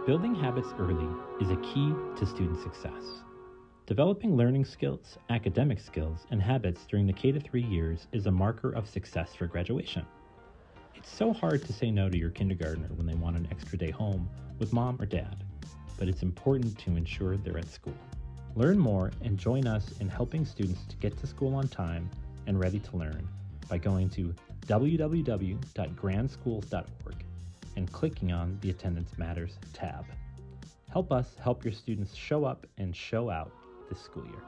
Building habits early is a key to student success. Developing learning skills, academic skills, and habits during the K-3 years is a marker of success for graduation. It's so hard to say no to your kindergartner when they want an extra day home with mom or dad, but it's important to ensure they're at school. Learn more and join us in helping students to get to school on time and ready to learn by going to www.grandschools.org and clicking on the Attendance Matters tab. Help us help your students show up and show out this school year.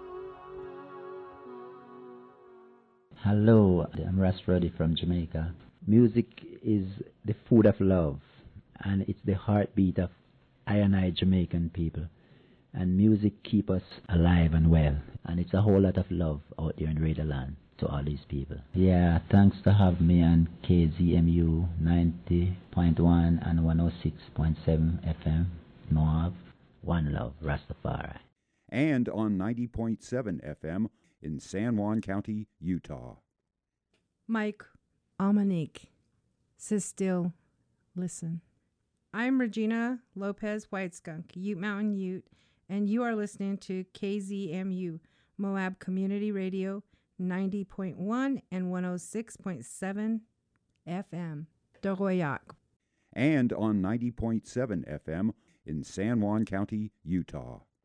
Hello, I'm Ras Ruddy from Jamaica. Music is the food of love, and it's the heartbeat of I and I Jamaican people. And music keep us alive and well, and it's a whole lot of love out there in Raiderland to all these people. Yeah, thanks to have me on KZMU 90.1 and 106.7 FM, Moab, One Love, Rastafari. And on 90.7 FM in San Juan County, Utah. Mike Almanique says still, listen. I'm Regina Lopez Whiteskunk, Ute Mountain Ute, and you are listening to KZMU, Moab Community Radio, 90.1 and 106.7 FM, Doroyak. And on 90.7 FM in San Juan County, Utah.